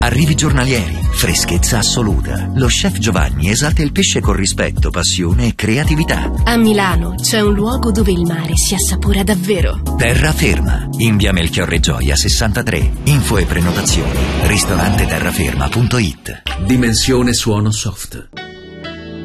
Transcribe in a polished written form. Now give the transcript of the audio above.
Arrivi giornalieri, freschezza assoluta. Lo chef Giovanni esalta il pesce con rispetto, passione e creatività. A Milano c'è un luogo dove il mare si assapora davvero. Terraferma, in via Melchiorre Gioia 63. Info e prenotazioni, ristorante terraferma.it. Dimensione suono soft.